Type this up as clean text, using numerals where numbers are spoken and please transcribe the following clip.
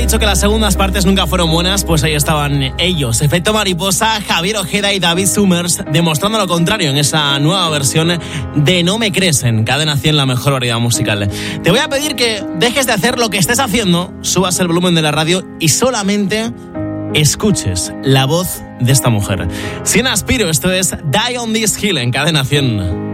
dicho que las segundas partes nunca fueron buenas, pues ahí estaban ellos. Efecto Mariposa, Javier Ojeda y David Summers, demostrando lo contrario en esa nueva versión de No me crees en Cadena 100, la mejor variedad musical. Te voy a pedir que dejes de hacer lo que estés haciendo, subas el volumen de la radio y solamente escuches la voz de esta mujer. Sin Aspiro, esto es Die on This Hill en Cadena 100.